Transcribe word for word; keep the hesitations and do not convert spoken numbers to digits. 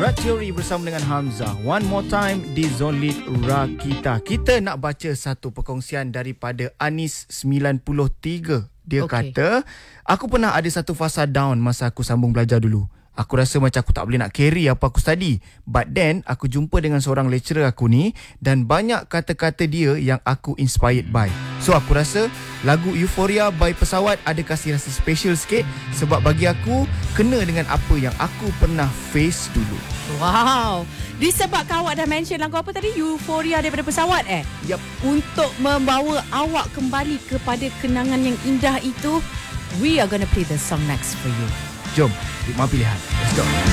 Rat Theory bersama dengan Hamzah. One more time di Zone Lead Rakita. Kita nak baca satu perkongsian daripada Anis sembilan puluh tiga. Dia okay. kata, aku pernah ada satu fasa down masa aku sambung belajar dulu. Aku rasa macam aku tak boleh nak carry apa aku study. But then, aku jumpa dengan seorang lecturer aku ni dan banyak kata-kata dia yang aku inspired by. So, aku rasa lagu Euphoria by Pesawat ada kasih rasa special sikit sebab bagi aku, kena dengan apa yang aku pernah face dulu. Wow. Disebabkan awak dah mention lagu apa tadi? Euphoria daripada Pesawat eh? Yep. Untuk membawa awak kembali kepada kenangan yang indah itu, we are gonna play the song next for you. Jom, lima pilihan. Let's go.